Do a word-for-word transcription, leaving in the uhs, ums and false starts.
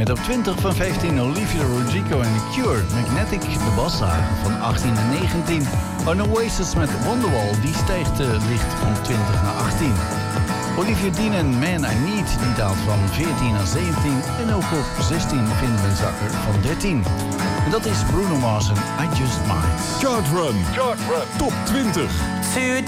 Met op twintig van vijftien Olivia Rodrigo en The Cure. Magnetic, de basslager van achttien en negentien. En Oasis met Wonderwall, die stijgt uh, licht van twintig naar achttien. Olivia Dean en Man I Need, die daalt van veertien naar zeventien. En ook op zestien vinden we een zakker van dertien. En dat is Bruno Mars en I Just Might. Chart Run. Chart Run. Top twintig. Today